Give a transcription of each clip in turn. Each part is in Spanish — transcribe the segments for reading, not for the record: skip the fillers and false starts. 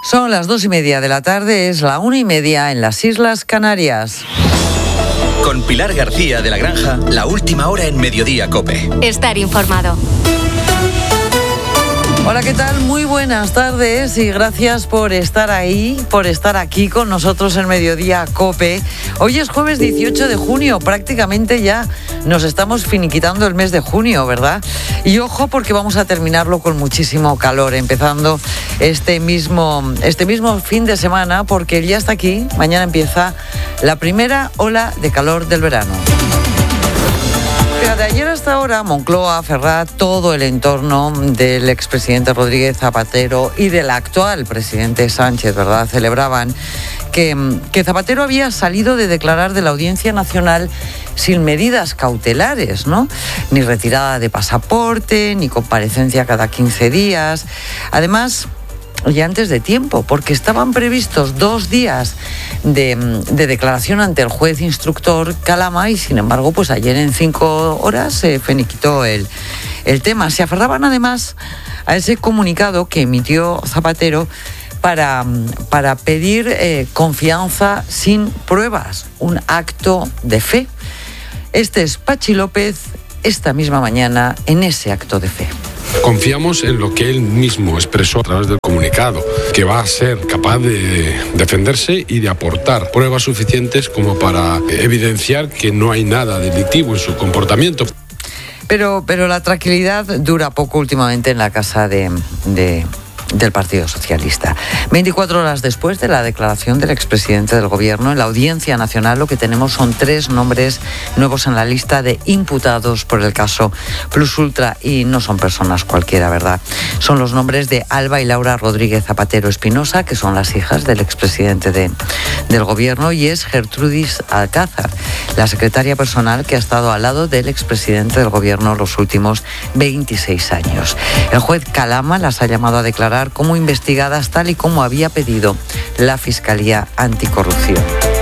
Son las 2:30 de la tarde, es la 1:30 en las Islas Canarias. Con Pilar García de la Granja, la última hora en Mediodía COPE. Estar informado. Hola, ¿qué tal? Muy buenas tardes y gracias por estar ahí, por estar aquí con nosotros en Mediodía COPE. Hoy es jueves 18 de junio, prácticamente ya nos estamos finiquitando el mes de junio, ¿verdad? Y ojo, porque vamos a terminarlo con muchísimo calor, empezando este mismo fin de semana, porque ya está aquí, mañana empieza la primera ola de calor del verano. De ayer hasta ahora, Moncloa, Ferrat, todo el entorno del expresidente Rodríguez Zapatero y del actual presidente Sánchez, ¿verdad?, celebraban que Zapatero había salido de declarar de la Audiencia Nacional sin medidas cautelares, ¿no? Ni retirada de pasaporte, ni comparecencia cada 15 días. Además, y antes de tiempo, porque estaban previstos 2 días de declaración ante el juez instructor Calama y, sin embargo, pues ayer en 5 horas se finiquitó el tema. Se aferraban además a ese comunicado que emitió Zapatero para pedir confianza sin pruebas, un acto de fe. Este es Pachi López esta misma mañana en ese acto de fe. Confiamos en lo que él mismo expresó a través del comunicado, que va a ser capaz de defenderse y de aportar pruebas suficientes como para evidenciar que no hay nada delictivo en su comportamiento. Pero la tranquilidad dura poco últimamente en la casa del Partido Socialista. 24 horas después de la declaración del expresidente del Gobierno, en la Audiencia Nacional lo que tenemos son 3 nombres nuevos en la lista de imputados por el caso Plus Ultra, y no son personas cualquiera, ¿verdad? Son los nombres de Alba y Laura Rodríguez Zapatero Espinosa, que son las hijas del expresidente del Gobierno, y es Gertrudis Alcázar, la secretaria personal que ha estado al lado del expresidente del Gobierno los últimos 26 años. El juez Calama las ha llamado a declarar como investigadas, tal y como había pedido la Fiscalía Anticorrupción.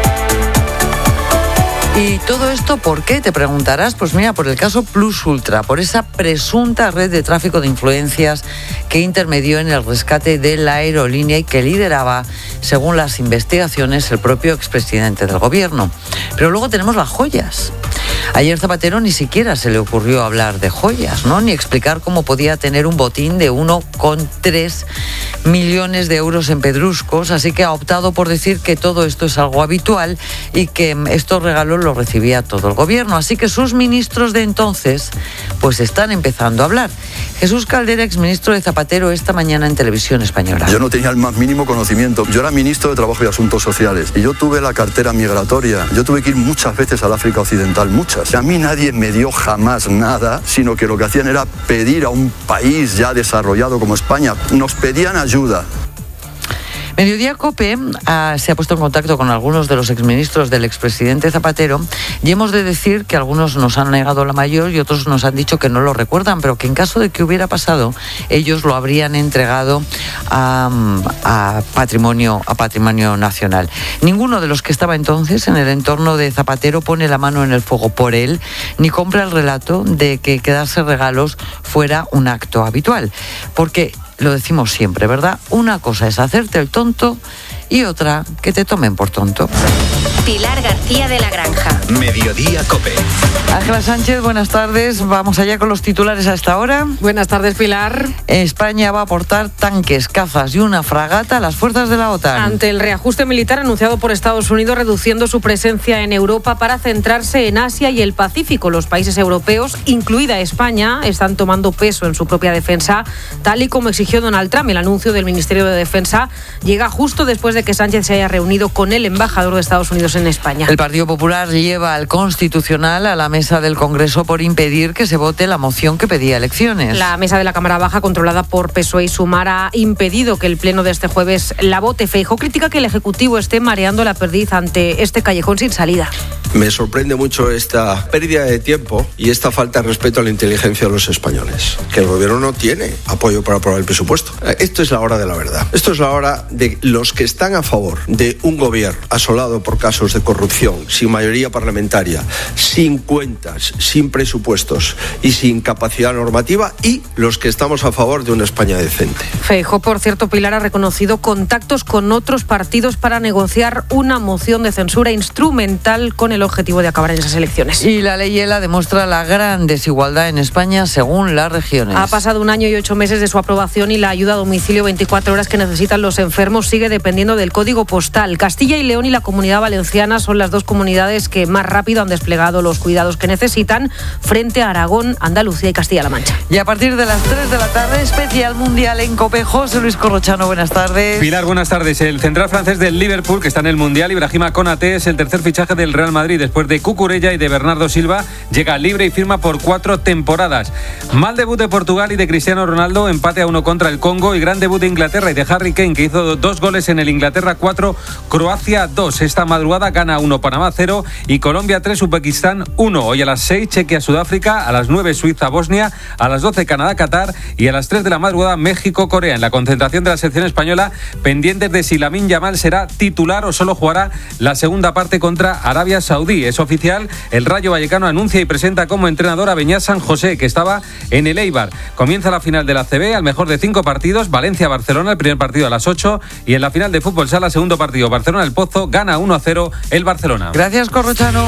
¿Y todo esto por qué?, te preguntarás. Pues mira, por el caso Plus Ultra, por esa presunta red de tráfico de influencias que intermedió en el rescate de la aerolínea y que lideraba, según las investigaciones, el propio expresidente del Gobierno. Pero luego tenemos las joyas. Ayer Zapatero ni siquiera se le ocurrió hablar de joyas, ¿no?, ni explicar cómo podía tener un botín de 1,3 millones de euros en pedruscos, así que ha optado por decir que todo esto es algo habitual y que estos regalos los recibía todo el Gobierno. Así que sus ministros de entonces pues están empezando a hablar. Jesús Caldera, exministro de Zapatero, esta mañana en Televisión Española. Yo no tenía el más mínimo conocimiento. Yo era ministro de Trabajo y Asuntos Sociales y yo tuve la cartera migratoria. Yo tuve que ir muchas veces al África Occidental, muchas. A mí nadie me dio jamás nada, sino que lo que hacían era pedir a un país ya desarrollado como España. Nos pedían ayuda. Mediodía COPE se ha puesto en contacto con algunos de los exministros del expresidente Zapatero y hemos de decir que algunos nos han negado la mayor y otros nos han dicho que no lo recuerdan, pero que en caso de que hubiera pasado, ellos lo habrían entregado a Patrimonio Nacional. Ninguno de los que estaba entonces en el entorno de Zapatero pone la mano en el fuego por él, ni compra el relato de que quedarse regalos fuera un acto habitual, porque lo decimos siempre, ¿verdad? Una cosa es hacerte el tonto y otra que te tomen por tonto. Pilar García de la Granja. Mediodía COPE. Ángela Sánchez, buenas tardes. Vamos allá con los titulares a esta hora. Buenas tardes, Pilar. España va a aportar tanques, cazas y una fragata a las fuerzas de la OTAN. Ante el reajuste militar anunciado por Estados Unidos, reduciendo su presencia en Europa para centrarse en Asia y el Pacífico, los países europeos, incluida España, están tomando peso en su propia defensa, tal y como exigió Donald Trump. El anuncio del Ministerio de Defensa llega justo después de que Sánchez se haya reunido con el embajador de Estados Unidos en España. El Partido Popular lleva al Constitucional a la mesa del Congreso por impedir que se vote la moción que pedía elecciones. La mesa de la Cámara Baja, controlada por PSOE y Sumar, ha impedido que el pleno de este jueves la vote. Feijóo critica que el Ejecutivo esté mareando la perdiz ante este callejón sin salida. Me sorprende mucho esta pérdida de tiempo y esta falta de respeto a la inteligencia de los españoles. Que el Gobierno no tiene apoyo para aprobar el presupuesto. Esto es la hora de la verdad. Esto es la hora de los que están están a favor de un gobierno asolado por casos de corrupción, sin mayoría parlamentaria, sin cuentas, sin presupuestos y sin capacidad normativa, y los que estamos a favor de una España decente. Feijóo, por cierto, Pilar, ha reconocido contactos con otros partidos para negociar una moción de censura instrumental con el objetivo de acabar en esas elecciones. Y la ley ELA demuestra la gran desigualdad en España según las regiones. Ha pasado 1 año y 8 meses de su aprobación y la ayuda a domicilio 24 horas que necesitan los enfermos sigue dependiendo del código postal. Castilla y León y la Comunidad Valenciana son las 2 comunidades que más rápido han desplegado los cuidados que necesitan frente a Aragón, Andalucía y Castilla-La Mancha. Y a partir de las 3 de la tarde, especial mundial en COPE. José Luis Corrochano, buenas tardes. Pilar, buenas tardes. El central francés del Liverpool, que está en el Mundial, Ibrahima Konaté, es el tercer fichaje del Real Madrid. Después de Cucurella y de Bernardo Silva, llega libre y firma por 4 temporadas. Mal debut de Portugal y de Cristiano Ronaldo, empate a 1 contra el Congo, y gran debut de Inglaterra y de Harry Kane, que hizo 2 goles en el Inglaterra 4, Croacia 2. Esta madrugada gana 1 Panamá 0 y Colombia 3, Uzbekistán 1. Hoy a las 6 Chequia Sudáfrica, a las 9 Suiza Bosnia, a las 12 Canadá Qatar y a las 3 de la madrugada México Corea. En la concentración de la selección española, pendientes de si Lamine Yamal será titular o solo jugará la segunda parte contra Arabia Saudí. Es oficial, el Rayo Vallecano anuncia y presenta como entrenador a Beñat San José, que estaba en el Eibar. Comienza la final de la ACB, al mejor de 5 partidos, Valencia-Barcelona, el primer partido a las 8, y en la final de fútbol sala, segundo partido, Barcelona-El Pozo, gana 1-0 el Barcelona. Gracias, Corrochano.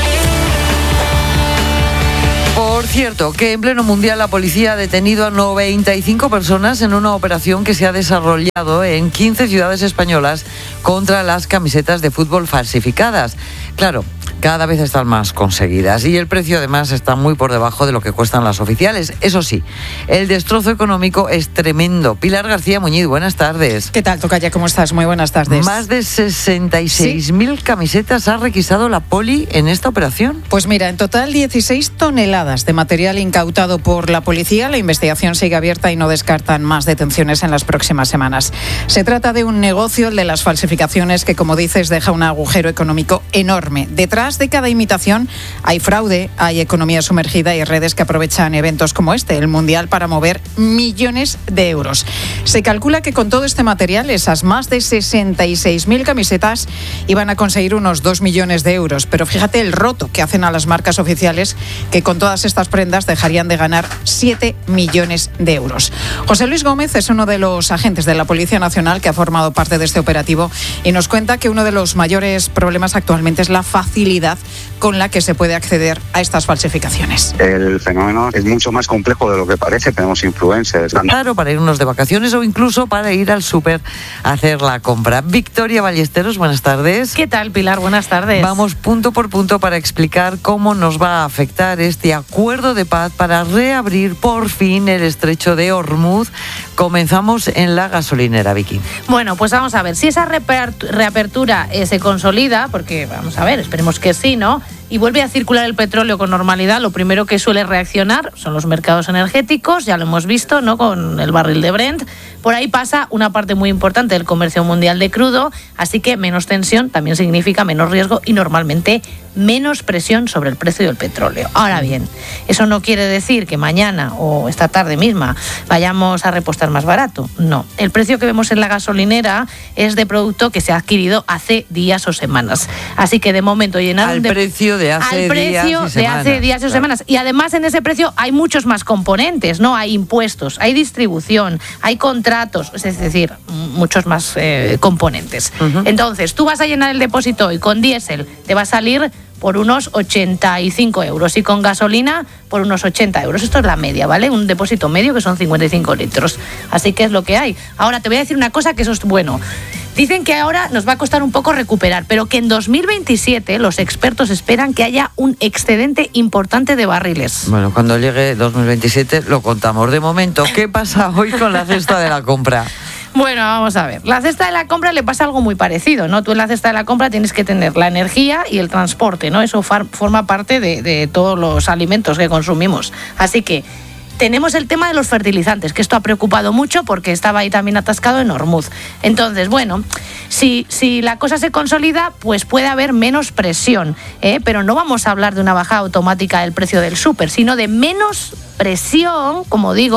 Por cierto, que en pleno mundial la policía ha detenido a 95 personas en una operación que se ha desarrollado en 15 ciudades españolas contra las camisetas de fútbol falsificadas. Claro, cada vez están más conseguidas y el precio además está muy por debajo de lo que cuestan las oficiales. Eso sí, el destrozo económico es tremendo. Pilar García Muñiz, buenas tardes. ¿Qué tal, Tocaya? ¿Cómo estás? Muy buenas tardes. Más de 66.000 camisetas ha requisado la poli en esta operación. Pues mira, en total 16 toneladas de material incautado por la policía. La investigación sigue abierta y no descartan más detenciones en las próximas semanas. Se trata de un negocio, el de las falsificaciones, que, como dices, deja un agujero económico enorme. Detrás de cada imitación hay fraude, hay economía sumergida y redes que aprovechan eventos como este, el Mundial, para mover millones de euros. Se calcula que con todo este material, esas más de 66.000 camisetas iban a conseguir unos 2 millones de euros. Pero fíjate el roto que hacen a las marcas oficiales, que con todas estas prendas dejarían de ganar 7 millones de euros. José Luis Gómez es uno de los agentes de la Policía Nacional que ha formado parte de este operativo y nos cuenta que uno de los mayores problemas actualmente es la facilidad con la que se puede acceder a estas falsificaciones. El fenómeno es mucho más complejo de lo que parece. Tenemos influencers. Claro, para irnos de vacaciones o incluso para ir al súper a hacer la compra. Victoria Ballesteros, buenas tardes. ¿Qué tal, Pilar? Buenas tardes. Vamos punto por punto para explicar cómo nos va a afectar este acuerdo de paz para reabrir por fin el estrecho de Hormuz. Comenzamos en la gasolinera, Vicky. Bueno, pues vamos a ver, si esa reapertura se consolida, porque vamos a ver, esperemos que sí, ¿no? Y vuelve a circular el petróleo con normalidad, lo primero que suele reaccionar son los mercados energéticos, ya lo hemos visto, ¿no? Con el barril de Brent. Por ahí pasa una parte muy importante del comercio mundial de crudo, así que menos tensión también significa menos riesgo y normalmente menos presión sobre el precio del petróleo. Ahora bien, eso no quiere decir que mañana o esta tarde misma vayamos a repostar más barato. No, el precio que vemos en la gasolinera es de producto que se ha adquirido hace días o semanas. Así que de momento llenaron al precio de hace días o semanas. Y además en ese precio hay muchos más componentes, ¿no? Hay impuestos, hay distribución, hay contratos, es decir, muchos más componentes. Entonces, tú vas a llenar el depósito y con diésel te va a salir por unos 85 euros y con gasolina por unos 80 euros. Esto es la media, ¿vale? Un depósito medio que son 55 litros. Así que es lo que hay. Ahora te voy a decir una cosa que eso es bueno. Dicen que ahora nos va a costar un poco recuperar, pero que en 2027 los expertos esperan que haya un excedente importante de barriles. Bueno, cuando llegue 2027 lo contamos. De momento, ¿qué pasa hoy con la cesta de la compra? Bueno, vamos a ver. La cesta de la compra le pasa algo muy parecido, ¿no? Tú en la cesta de la compra tienes que tener la energía y el transporte, ¿no? Eso forma parte de todos los alimentos que consumimos. Así que tenemos el tema de los fertilizantes, que esto ha preocupado mucho porque estaba ahí también atascado en Hormuz. Entonces, bueno, si la cosa se consolida, pues puede haber menos presión, pero no vamos a hablar de una bajada automática del precio del súper, sino de menos presión, como digo,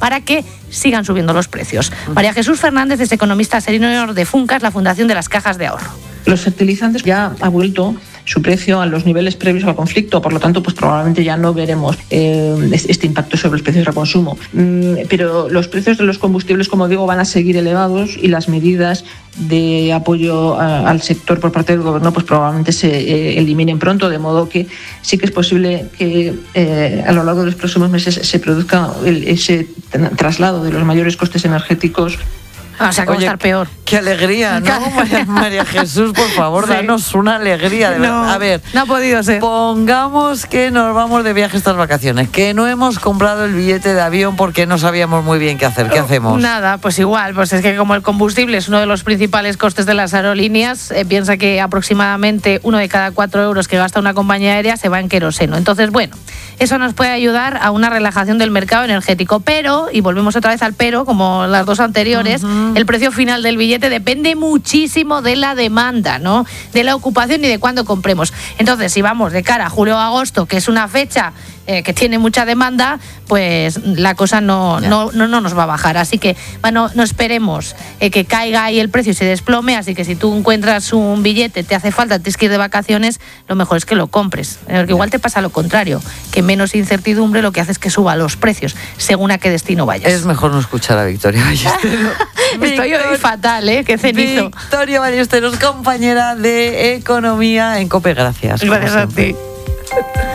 para que sigan subiendo los precios. María Jesús Fernández es economista senior de Funcas, la Fundación de las Cajas de Ahorro. Los fertilizantes ya ha vuelto su precio a los niveles previos al conflicto, por lo tanto, pues probablemente ya no veremos este impacto sobre los precios de consumo. Pero los precios de los combustibles, como digo, van a seguir elevados y las medidas de apoyo al sector por parte del gobierno pues probablemente se eliminen pronto, de modo que sí que es posible que a lo largo de los próximos meses se produzca ese traslado de los mayores costes energéticos. O sea, que va a estar peor. Qué alegría, ¿no? María Jesús, por favor, Sí. danos una alegría. De verdad. A ver, no ha podido ser. Pongamos que nos vamos de viaje estas vacaciones, que no hemos comprado el billete de avión porque no sabíamos muy bien qué hacer. ¿Qué hacemos? Nada, pues igual, pues es que como el combustible es uno de los principales costes de las aerolíneas, piensa que aproximadamente 1 de cada 4 euros que gasta una compañía aérea se va en queroseno. Entonces, bueno, eso nos puede ayudar a una relajación del mercado energético, pero, y volvemos otra vez al pero, como las dos anteriores, el precio final del billete depende muchísimo de la demanda, ¿no? De la ocupación y de cuándo compremos. Entonces, si vamos de cara a julio o agosto, que es una fecha que tiene mucha demanda, pues la cosa no nos va a bajar. Así que, bueno, no esperemos que caiga ahí el precio y se desplome. Así que si tú encuentras un billete, te hace falta, tienes que ir de vacaciones, lo mejor es que lo compres. Porque igual te pasa lo contrario, que menos incertidumbre lo que hace es que suba los precios, según a qué destino vayas. Es mejor no escuchar a Victoria Ballesteros. Estoy hoy fatal, qué cenizo. Victoria Ballesteros, compañera de Economía en COPE. Gracias. Gracias a ti.